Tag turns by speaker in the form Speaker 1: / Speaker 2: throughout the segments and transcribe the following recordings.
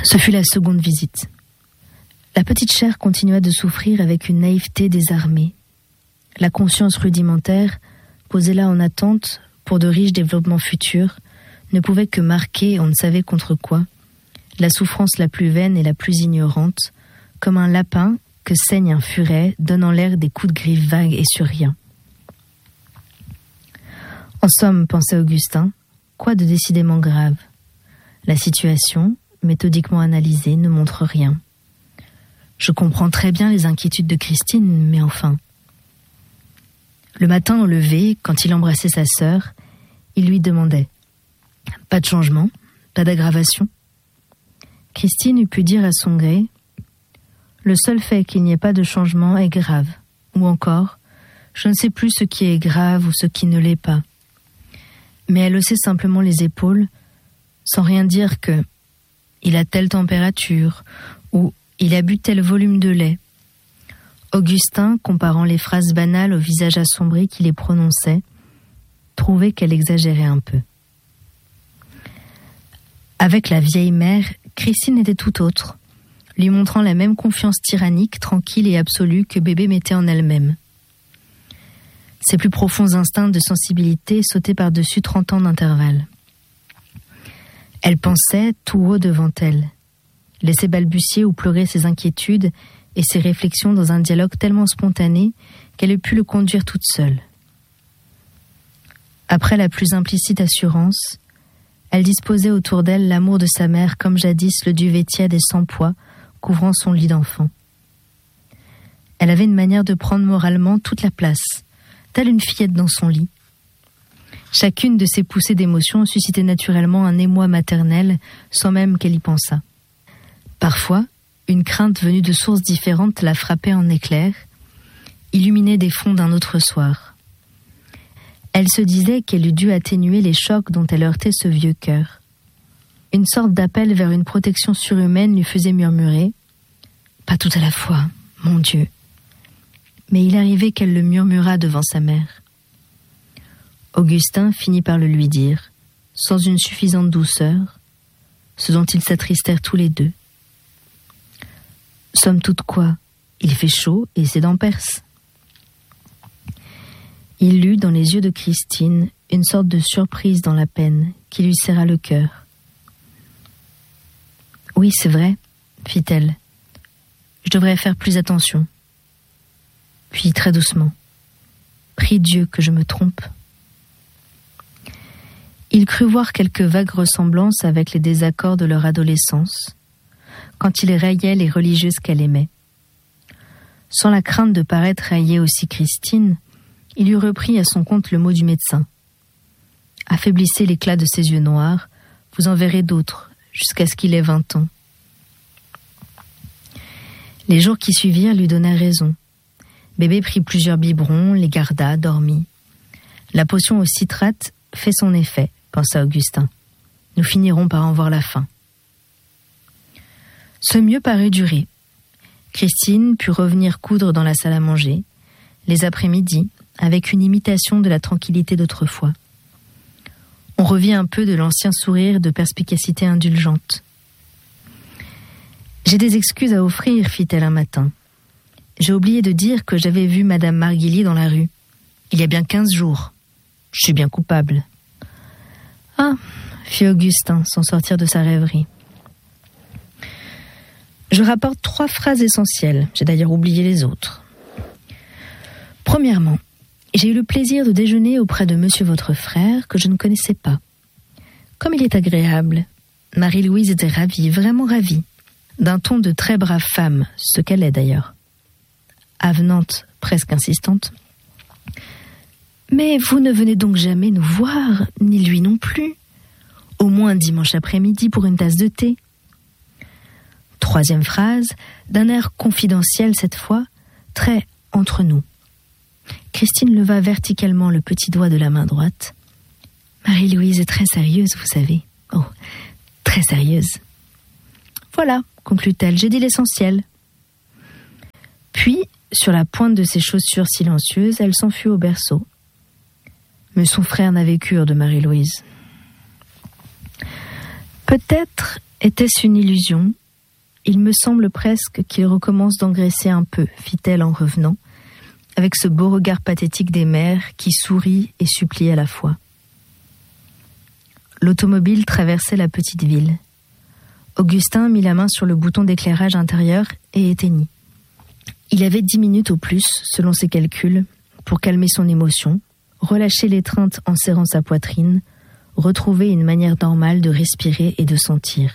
Speaker 1: Ce fut la seconde visite. La petite chair continua de souffrir avec une naïveté désarmée. La conscience rudimentaire, posée là en attente pour de riches développements futurs, ne pouvait que marquer, on ne savait contre quoi, la souffrance la plus vaine et la plus ignorante, comme un lapin que saigne un furet, donnant l'air des coups de griffe vagues et sur rien. En somme, pensait Augustin, quoi de décidément grave? La situation, méthodiquement analysée, ne montre rien. Je comprends très bien les inquiétudes de Christine, mais enfin. Le matin au lever, quand il embrassait sa sœur, il lui demandait « Pas de changement, pas d'aggravation ?» Christine eût pu dire à son gré « Le seul fait qu'il n'y ait pas de changement est grave. » Ou encore « Je ne sais plus ce qui est grave ou ce qui ne l'est pas. » Mais elle haussait simplement les épaules, sans rien dire que « Il a telle température » ou « Il a bu tel volume de lait ». Augustin, comparant les phrases banales au visage assombri qui les prononçait, trouvait qu'elle exagérait un peu. Avec la vieille mère, Christine était tout autre, lui montrant la même confiance tyrannique, tranquille et absolue que bébé mettait en elle-même. Ses plus profonds instincts de sensibilité sautaient par-dessus 30 ans d'intervalle. Elle pensait tout haut devant elle, laissait balbutier ou pleurer ses inquiétudes et ses réflexions dans un dialogue tellement spontané qu'elle eût pu le conduire toute seule. Après la plus implicite assurance, elle disposait autour d'elle l'amour de sa mère comme jadis le duvet tiède et sans poids couvrant son lit d'enfant. Elle avait une manière de prendre moralement toute la place, telle une fillette dans son lit. Chacune de ces poussées d'émotion suscitait naturellement un émoi maternel sans même qu'elle y pensât. Parfois, une crainte venue de sources différentes la frappait en éclairs, illuminait des fonds d'un autre soir. Elle se disait qu'elle eût dû atténuer les chocs dont elle heurtait ce vieux cœur. Une sorte d'appel vers une protection surhumaine lui faisait murmurer « Pas tout à la fois, mon Dieu !» Mais il arrivait qu'elle le murmurât devant sa mère. Augustin finit par le lui dire, sans une suffisante douceur, ce dont ils s'attristèrent tous les deux. Somme toute quoi, il fait chaud et ses dents percent. Il lut dans les yeux de Christine une sorte de surprise dans la peine qui lui serra le cœur. « Oui, c'est vrai, » fit-elle. « Je devrais faire plus attention. » Puis très doucement. « Prie Dieu que je me trompe. » Il crut voir quelques vagues ressemblances avec les désaccords de leur adolescence, quand il rayait les religieuses qu'elle aimait. Sans la crainte de paraître railler aussi Christine, il eût repris à son compte le mot du médecin. « Affaiblissez l'éclat de ses yeux noirs, vous en verrez d'autres, jusqu'à ce qu'il ait 20 ans. » Les jours qui suivirent lui donnèrent raison. Bébé prit plusieurs biberons, les garda, dormit. La potion au citrate fait son effet, pensa Augustin. Nous finirons par en voir la fin. Ce mieux parut durer. Christine put revenir coudre dans la salle à manger, les après-midi, avec une imitation de la tranquillité d'autrefois. On revit un peu de l'ancien sourire de perspicacité indulgente. « J'ai des excuses à offrir, fit-elle un matin. J'ai oublié de dire que j'avais vu Madame Marguillier dans la rue. Il y a bien 15 jours. Je suis bien coupable. » « Ah !» fit Augustin, sans sortir de sa rêverie. « Je rapporte 3 phrases essentielles. J'ai d'ailleurs oublié les autres. Premièrement, j'ai eu le plaisir de déjeuner auprès de monsieur votre frère, que je ne connaissais pas. Comme il est agréable. Marie-Louise était ravie, vraiment ravie. D'un ton de très brave femme, ce qu'elle est d'ailleurs. Avenante, presque insistante. Mais vous ne venez donc jamais nous voir, ni lui non plus. Au moins dimanche après-midi pour une tasse de thé. Troisième phrase, d'un air confidentiel cette fois, très entre nous. Christine leva verticalement le petit doigt de la main droite. Marie-Louise est très sérieuse, vous savez. Oh, très sérieuse. Voilà, conclut-elle, j'ai dit l'essentiel. Puis, sur la pointe de ses chaussures silencieuses, elle s'enfuit au berceau. Mais son frère n'avait cure de Marie-Louise. Peut-être était-ce une illusion. Il me semble presque qu'il recommence d'engraisser un peu, fit-elle en revenant, avec ce beau regard pathétique des mères qui sourit et supplie à la fois. L'automobile traversait la petite ville. Augustin mit la main sur le bouton d'éclairage intérieur et éteignit. Il avait 10 minutes au plus, selon ses calculs, pour calmer son émotion, relâcher l'étreinte en serrant sa poitrine, retrouver une manière normale de respirer et de sentir.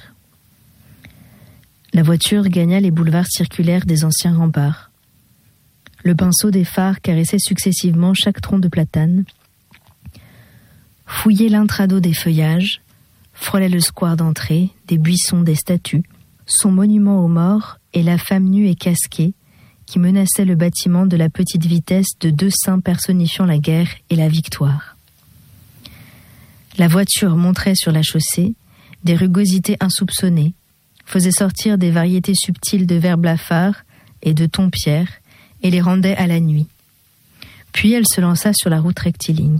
Speaker 1: La voiture gagna les boulevards circulaires des anciens remparts. Le pinceau des phares caressait successivement chaque tronc de platane, fouillait l'intrado des feuillages, frôlait le square d'entrée, des buissons, des statues, son monument aux morts et la femme nue et casquée qui menaçait le bâtiment de la petite vitesse de 2 saints personnifiant la guerre et la victoire. La voiture montrait sur la chaussée des rugosités insoupçonnées, faisait sortir des variétés subtiles de vers blafards et de tons pierres et les rendait à la nuit. Puis elle se lança sur la route rectiligne.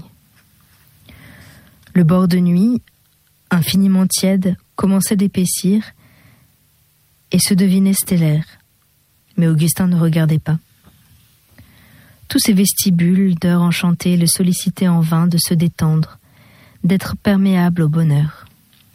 Speaker 1: Le bord de nuit, infiniment tiède, commençait d'épaissir et se devinait stellaire. Mais Augustin ne regardait pas. Tous ces vestibules d'heures enchantées le sollicitaient en vain de se détendre, d'être perméable au bonheur.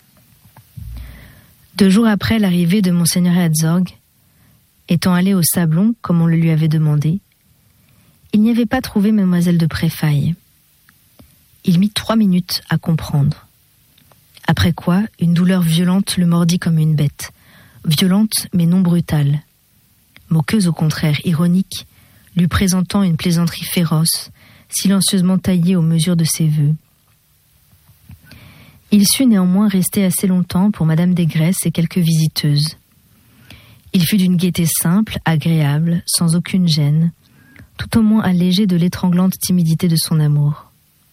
Speaker 1: 2 jours après l'arrivée de Monseigneur Herzog, étant allé au Sablon comme on le lui avait demandé, il n'y avait pas trouvé Mademoiselle de Préfaille. Il mit 3 minutes à comprendre. Après quoi, une douleur violente le mordit comme une bête. Violente mais non brutale. Moqueuse au contraire, ironique, lui présentant une plaisanterie féroce, silencieusement taillée aux mesures de ses vœux. Il sut néanmoins rester assez longtemps pour Madame Desgresses et quelques visiteuses. Il fut d'une gaieté simple, agréable, sans aucune gêne, tout au moins allégé de l'étranglante timidité de son amour.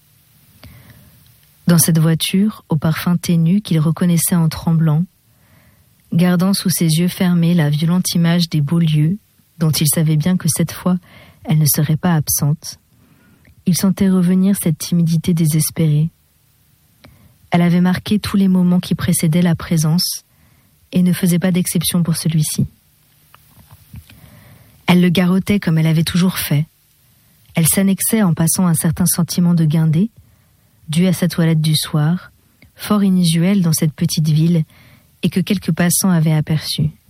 Speaker 1: Dans cette voiture, au parfum ténu qu'il reconnaissait en tremblant, gardant sous ses yeux fermés la violente image des beaux lieux, dont il savait bien que cette fois elle ne serait pas absente, il sentait revenir cette timidité désespérée. Elle avait marqué tous les moments qui précédaient la présence et ne faisait pas d'exception pour celui-ci. Elle le garrottait comme elle avait toujours fait. Elle s'annexait en passant un certain sentiment de guindé, dû à sa toilette du soir, fort inusuelle dans cette petite ville et que quelques passants avaient aperçu.